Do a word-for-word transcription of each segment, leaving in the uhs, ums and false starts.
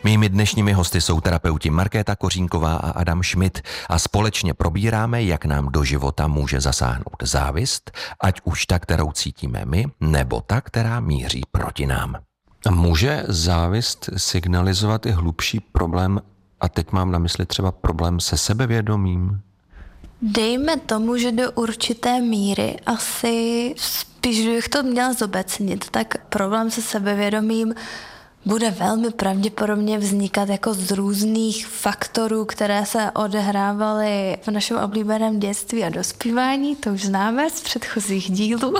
Mými dnešními hosty jsou terapeuti Markéta Kořínková a Adam Schmidt a společně probíráme, jak nám do života může zasáhnout závist, ať už ta, kterou cítíme my, nebo ta, která míří proti nám. A může závist signalizovat i hlubší problém, a teď mám na mysli třeba problém se sebevědomím? Dejme tomu, že do určité míry asi spíš bych to měla zobecnit, tak problém se sebevědomím bude velmi pravděpodobně vznikat jako z různých faktorů, které se odehrávaly v našem oblíbeném dětství a dospívání, to už známe z předchozích dílů.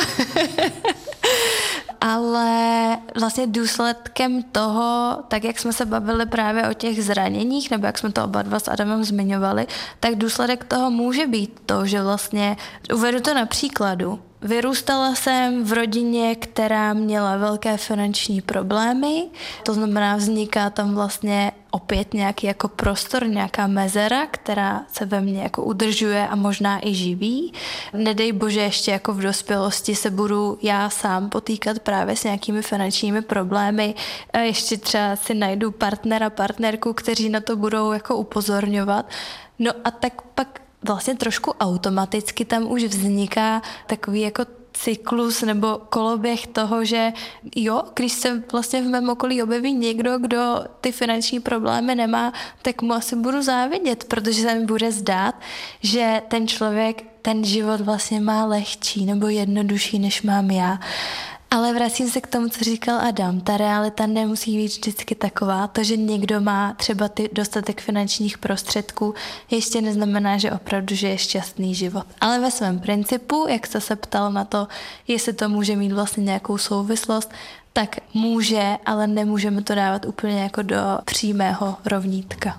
Ale vlastně důsledkem toho, tak jak jsme se bavili právě o těch zraněních, nebo jak jsme to oba dva s Adamem zmiňovali, tak důsledek toho může být to, že vlastně, uvedu to na příkladu, vyrůstala jsem v rodině, která měla velké finanční problémy, to znamená vzniká tam vlastně opět nějaký jako prostor, nějaká mezera, která se ve mně jako udržuje a možná i živí. Nedej bože, ještě jako v dospělosti se budu já sám potýkat právě s nějakými finančními problémy. A ještě třeba si najdu partnera, partnerku, kteří na to budou jako upozorňovat. No a tak pak vlastně trošku automaticky tam už vzniká takový jako cyklus nebo koloběh toho, že jo, když se vlastně v mém okolí objeví někdo, kdo ty finanční problémy nemá, tak mu asi budu závidět, protože se mi bude zdát, že ten člověk ten život vlastně má lehčí nebo jednodušší, než mám já. Ale vracím se k tomu, co říkal Adam. Ta realita nemusí být vždycky taková. To, že někdo má třeba ty dostatek finančních prostředků, ještě neznamená, že opravdu žije šťastný život. Ale ve svém principu, jak jste se ptal na to, jestli to může mít vlastně nějakou souvislost, tak může, ale nemůžeme to dávat úplně jako do přímého rovnítka.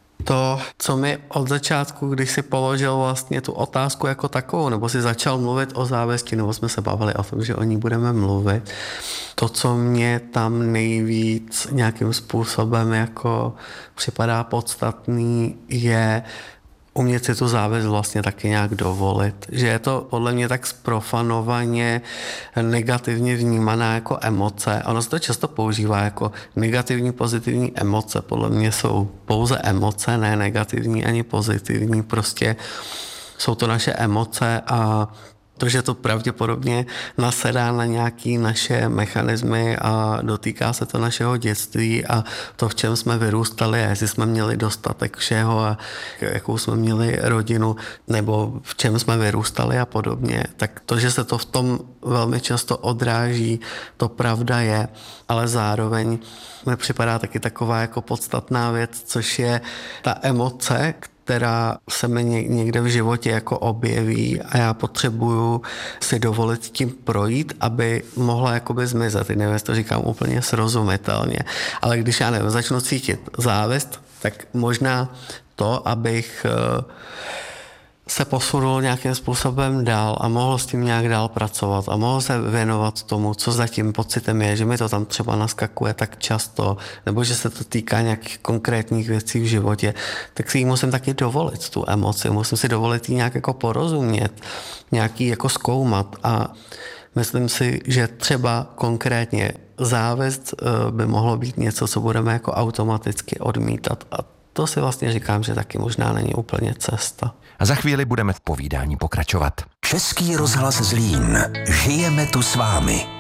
To, co mi od začátku, když si položil vlastně tu otázku jako takovou, nebo si začal mluvit o závisti, nebo jsme se bavili o tom, že o ní budeme mluvit, to, co mě tam nejvíc nějakým způsobem jako připadá podstatný, je umět si tu závist vlastně taky nějak dovolit. Že je to podle mě tak zprofanovaně negativně vnímaná jako emoce. Ono se to často používá jako negativní, pozitivní emoce. Podle mě jsou pouze emoce, ne negativní ani pozitivní. Prostě jsou to naše emoce a to, že to pravděpodobně nasedá na nějaké naše mechanismy a dotýká se to našeho dětství a to, v čem jsme vyrůstali a jestli jsme měli dostatek všeho a jakou jsme měli rodinu nebo v čem jsme vyrůstali a podobně, tak to, že se to v tom velmi často odráží, to pravda je, ale zároveň mi připadá taky taková jako podstatná věc, což je ta emoce, která se mi někde v životě jako objeví a já potřebuju si dovolit tím projít, aby mohla jakoby zmizet. Nevím, jestli to říkám úplně srozumitelně, ale když já nevím, začnu cítit závist, tak možná to, abych se posunul nějakým způsobem dál a mohl s tím nějak dál pracovat a mohl se věnovat tomu, co za tím pocitem je, že mi to tam třeba naskakuje tak často, nebo že se to týká nějakých konkrétních věcí v životě, tak si ji musím taky dovolit, tu emoci, musím si dovolit ji nějak jako porozumět, nějaký jako zkoumat a myslím si, že třeba konkrétně závist by mohlo být něco, co budeme jako automaticky odmítat a to si vlastně říkám, že taky možná není úplně cesta. A za chvíli budeme v povídání pokračovat. Český rozhlas Zlín. Žijeme tu s vámi.